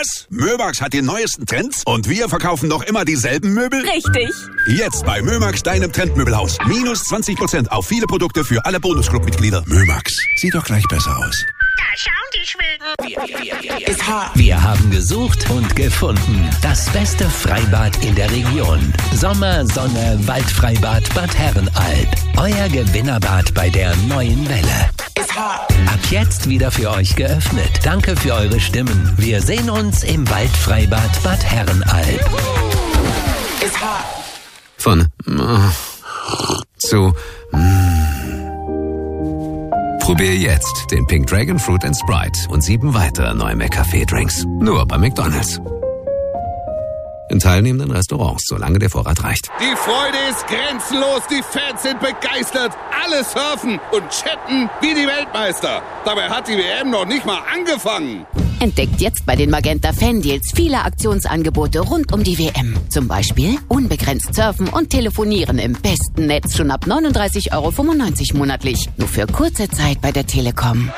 Was? Mömax hat die neuesten Trends und wir verkaufen noch immer dieselben Möbel? Richtig. Jetzt bei Mömax, deinem Trendmöbelhaus. Minus 20% auf viele Produkte für alle Bonusclub-Mitglieder. Mömax, sieht doch gleich besser aus. Da schauen die Schweden. Wir haben gesucht und gefunden. Das beste Freibad in der Region. Sommer, Sonne, Waldfreibad Bad Herrenalb. Euer Gewinnerbad bei der neuen Welle. Ab jetzt wieder für euch geöffnet. Danke für eure Stimmen. Wir sehen uns im Waldfreibad Bad Herrenalb. Von zu Probier jetzt den Pink Dragon Fruit & Sprite und 7 weitere neue McCafé-Drinks. Nur bei McDonald's. In teilnehmenden Restaurants, solange der Vorrat reicht. Die Freude ist grenzenlos, die Fans sind begeistert. Alle surfen und chatten wie die Weltmeister. Dabei hat die WM noch nicht mal angefangen. Entdeckt jetzt bei den Magenta Fan-Deals viele Aktionsangebote rund um die WM. Zum Beispiel unbegrenzt surfen und telefonieren im besten Netz schon ab 39,95 € monatlich. Nur für kurze Zeit bei der Telekom.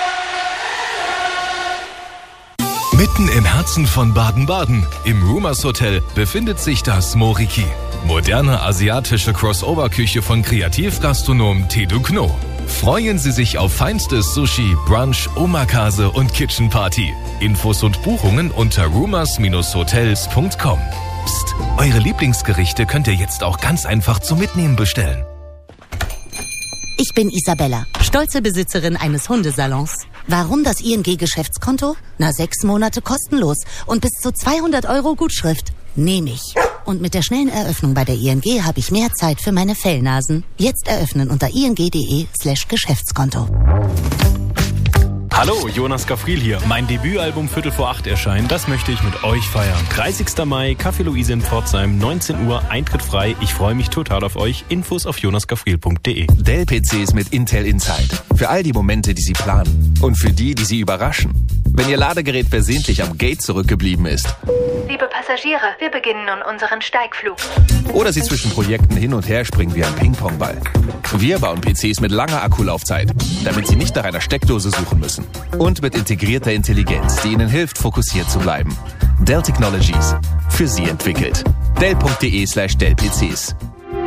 Mitten im Herzen von Baden-Baden, im Rumors Hotel, befindet sich das Moriki. Moderne asiatische Crossover-Küche von Kreativgastronom Tedu Kno. Freuen Sie sich auf feinstes Sushi, Brunch, Omakase und Kitchen Party. Infos und Buchungen unter rumors-hotels.com. Psst, eure Lieblingsgerichte könnt ihr jetzt auch ganz einfach zum Mitnehmen bestellen. Ich bin Isabella, stolze Besitzerin eines Hundesalons. Warum das ING-Geschäftskonto? 6 Monate kostenlos und bis zu 200 € Gutschrift. Nehme ich. Und mit der schnellen Eröffnung bei der ING habe ich mehr Zeit für meine Fellnasen. Jetzt eröffnen unter ing.de/Geschäftskonto. Hallo, Jonas Gafriel hier. Mein Debütalbum 7:45 erscheint. Das möchte ich mit euch feiern. 30. Mai, Café Luise in Pforzheim, 19 Uhr, Eintritt frei. Ich freue mich total auf euch. Infos auf jonasgafriel.de. Dell-PCs mit Intel Inside. Für all die Momente, die Sie planen. Und für die, die Sie überraschen. Wenn Ihr Ladegerät versehentlich am Gate zurückgeblieben ist. Liebe Passagiere, wir beginnen nun unseren Steigflug. Oder Sie zwischen Projekten hin und her springen wie ein Ping-Pong-Ball. Wir bauen PCs mit langer Akkulaufzeit, damit Sie nicht nach einer Steckdose suchen müssen. Und mit integrierter Intelligenz, die Ihnen hilft, fokussiert zu bleiben. Dell Technologies. Für Sie entwickelt. Dell.de/Dell-PCs.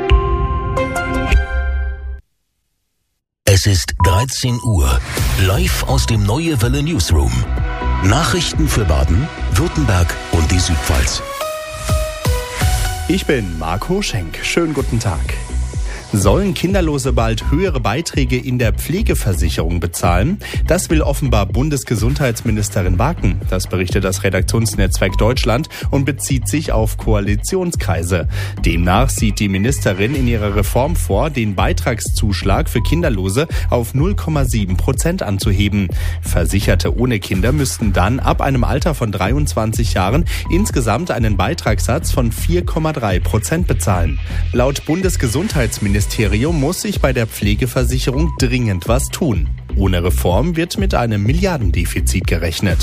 Es ist 13 Uhr. Live aus dem Neue Welle Newsroom. Nachrichten für Baden, Württemberg und die Südpfalz. Ich bin Marco Schenk. Schönen guten Tag. Sollen Kinderlose bald höhere Beiträge in der Pflegeversicherung bezahlen? Das will offenbar Bundesgesundheitsministerin Waken. Das berichtet das Redaktionsnetzwerk Deutschland und bezieht sich auf Koalitionskreise. Demnach sieht die Ministerin in ihrer Reform vor, den Beitragszuschlag für Kinderlose auf 0,7% anzuheben. Versicherte ohne Kinder müssten dann ab einem Alter von 23 Jahren insgesamt einen Beitragssatz von 4,3% bezahlen. Laut Bundesgesundheitsministerium muss sich bei der Pflegeversicherung dringend was tun. Ohne Reform wird mit einem Milliardendefizit gerechnet.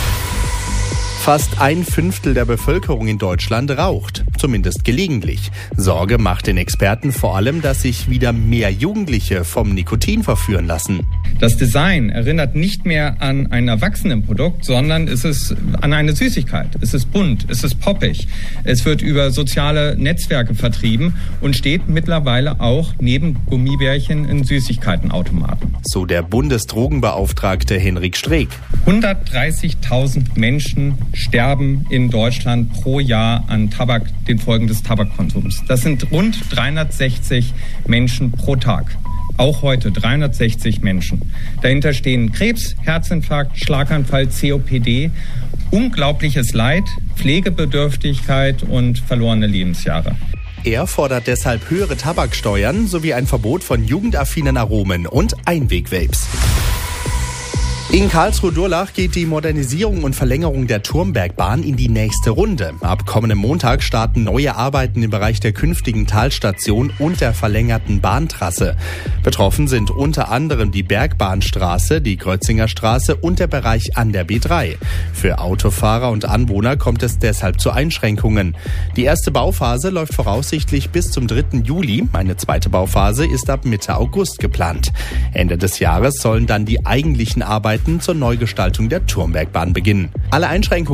Fast 1/5 der Bevölkerung in Deutschland raucht, zumindest gelegentlich. Sorge macht den Experten vor allem, dass sich wieder mehr Jugendliche vom Nikotin verführen lassen. Das Design erinnert nicht mehr an ein Erwachsenenprodukt, sondern es ist an eine Süßigkeit. Es ist bunt, es ist poppig. Es wird über soziale Netzwerke vertrieben und steht mittlerweile auch neben Gummibärchen in Süßigkeitenautomaten. So der Bundesdrogenbeauftragte Henrik Streeck. 130.000 Menschen sterben in Deutschland pro Jahr an den Folgen des Tabakkonsums. Das sind rund 360 Menschen pro Tag. Auch heute 360 Menschen. Dahinter stehen Krebs, Herzinfarkt, Schlaganfall, COPD, unglaubliches Leid, Pflegebedürftigkeit und verlorene Lebensjahre. Er fordert deshalb höhere Tabaksteuern sowie ein Verbot von jugendaffinen Aromen und Einweg-Vapes. In Karlsruhe-Durlach geht die Modernisierung und Verlängerung der Turmbergbahn in die nächste Runde. Ab kommendem Montag starten neue Arbeiten im Bereich der künftigen Talstation und der verlängerten Bahntrasse. Betroffen sind unter anderem die Bergbahnstraße, die Grötzinger Straße und der Bereich an der B3. Für Autofahrer und Anwohner kommt es deshalb zu Einschränkungen. Die erste Bauphase läuft voraussichtlich bis zum 3. Juli. Eine zweite Bauphase ist ab Mitte August geplant. Ende des Jahres sollen dann die eigentlichen Arbeiten zur Neugestaltung der Turmbergbahn beginnen. Alle Einschränkungen